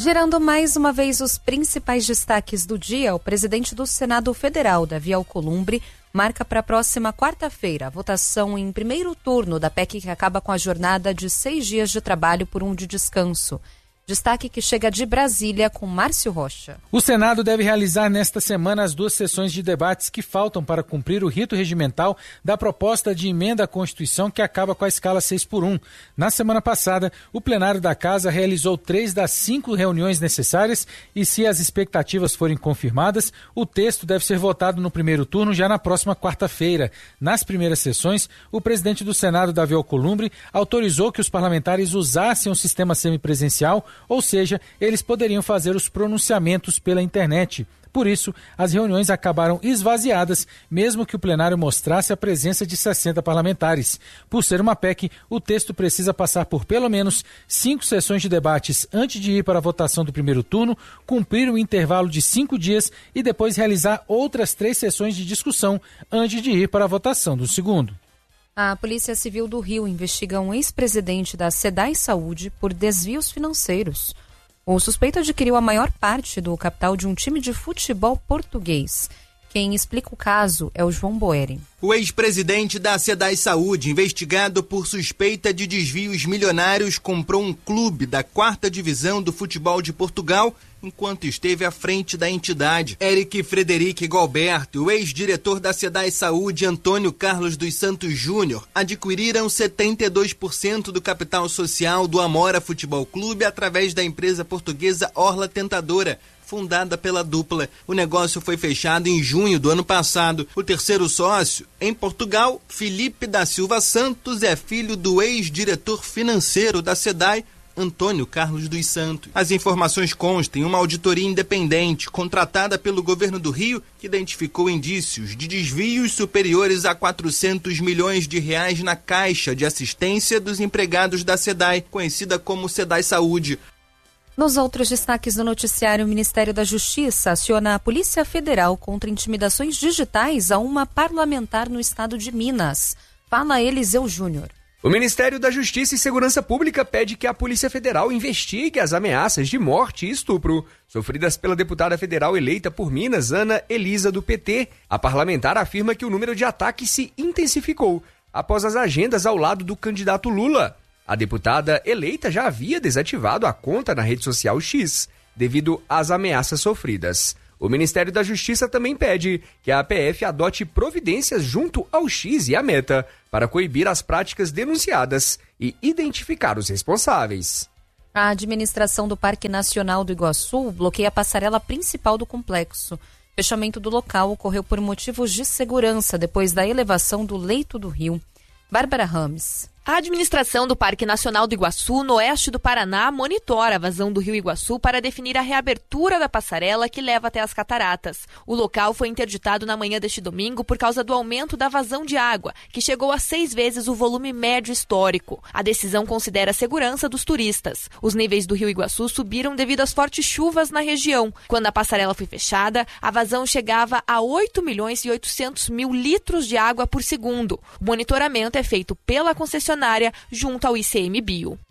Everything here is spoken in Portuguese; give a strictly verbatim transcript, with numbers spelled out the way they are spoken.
Considerando mais uma vez os principais destaques do dia, o presidente do Senado Federal, Davi Alcolumbre, marca para a próxima quarta-feira a votação em primeiro turno da P E C que acaba com a jornada de seis dias de trabalho por um de descanso. Destaque que chega de Brasília com Márcio Rocha. O Senado deve realizar nesta semana as duas sessões de debates que faltam para cumprir o rito regimental da proposta de emenda à Constituição que acaba com a escala seis por um. Na semana passada, o plenário da Casa realizou três das cinco reuniões necessárias e, se as expectativas forem confirmadas, o texto deve ser votado no primeiro turno já na próxima quarta-feira. Nas primeiras sessões, o presidente do Senado, Davi Alcolumbre, autorizou que os parlamentares usassem o sistema semipresencial, ou seja, eles poderiam fazer os pronunciamentos pela internet. Por isso, as reuniões acabaram esvaziadas, mesmo que o plenário mostrasse a presença de sessenta parlamentares. Por ser uma P E C, o texto precisa passar por pelo menos cinco sessões de debates antes de ir para a votação do primeiro turno, cumprir um intervalo de cinco dias e depois realizar outras três sessões de discussão antes de ir para a votação do segundo. A Polícia Civil do Rio investiga um ex-presidente da SEDAI Saúde por desvios financeiros. O suspeito adquiriu a maior parte do capital de um time de futebol português. Quem explica o caso é o João Boeri. O ex-presidente da SEDAI Saúde, investigado por suspeita de desvios milionários, comprou um clube da quarta divisão do futebol de Portugal enquanto esteve à frente da entidade. Eric Frederic Galberto, o ex-diretor da SEDAI Saúde, Antônio Carlos dos Santos Júnior, adquiriram setenta e dois por cento do capital social do Amora Futebol Clube através da empresa portuguesa Orla Tentadora, fundada pela dupla. O negócio foi fechado em junho do ano passado. O terceiro sócio, em Portugal, Felipe da Silva Santos, é filho do ex-diretor financeiro da SEDAI, Antônio Carlos dos Santos. As informações constam em uma auditoria independente contratada pelo governo do Rio, que identificou indícios de desvios superiores a quatrocentos milhões de reais na caixa de assistência dos empregados da SEDAI, conhecida como SEDAI Saúde. Nos outros destaques do noticiário, o Ministério da Justiça aciona a Polícia Federal contra intimidações digitais a uma parlamentar no estado de Minas. Fala Eliseu Júnior. O Ministério da Justiça e Segurança Pública pede que a Polícia Federal investigue as ameaças de morte e estupro sofridas pela deputada federal eleita por Minas, Ana Elisa, do P T. A parlamentar afirma que o número de ataques se intensificou após as agendas ao lado do candidato Lula. A deputada eleita já havia desativado a conta na rede social X devido às ameaças sofridas. O Ministério da Justiça também pede que a A P F adote providências junto ao X e à Meta para coibir as práticas denunciadas e identificar os responsáveis. A administração do Parque Nacional do Iguaçu bloqueia a passarela principal do complexo. O fechamento do local ocorreu por motivos de segurança depois da elevação do leito do rio. Bárbara Rames. A administração do Parque Nacional do Iguaçu, no oeste do Paraná, monitora a vazão do rio Iguaçu para definir a reabertura da passarela que leva até as cataratas. O local foi interditado na manhã deste domingo por causa do aumento da vazão de água, que chegou a seis vezes o volume médio histórico. A decisão considera a segurança dos turistas. Os níveis do rio Iguaçu subiram devido às fortes chuvas na região. Quando a passarela foi fechada, a vazão chegava a oito milhões e oitocentos mil litros de água por segundo. O monitoramento é feito pela concessionária junto ao I C M Bio.